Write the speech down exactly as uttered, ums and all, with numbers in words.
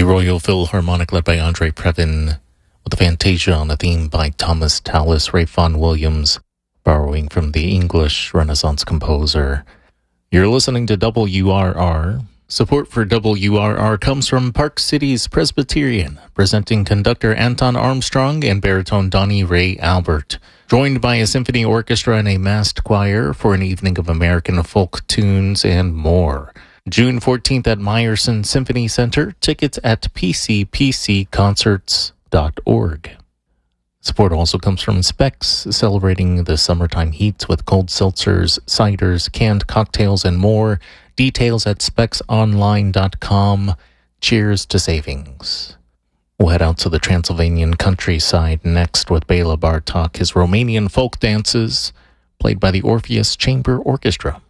The Royal Philharmonic, led by Andre Previn, with the Fantasia on a theme by Thomas Tallis, Ralph Vaughan Williams, borrowing from the English Renaissance composer. You're listening to W R R. Support for W R R comes from Park Cities Presbyterian, presenting conductor Anton Armstrong and baritone Donnie Ray Albert, joined by a symphony orchestra and a massed choir for an evening of American folk tunes and more. June fourteenth at Meyerson Symphony Center. Tickets at p c p c concerts dot org. Support also comes from Specs, celebrating the summertime heats with cold seltzers, ciders, canned cocktails, and more. Details at specs online dot com. Cheers to savings. We'll head out to the Transylvanian countryside next with Bela Bartok, his Romanian folk dances, played by the Orpheus Chamber Orchestra.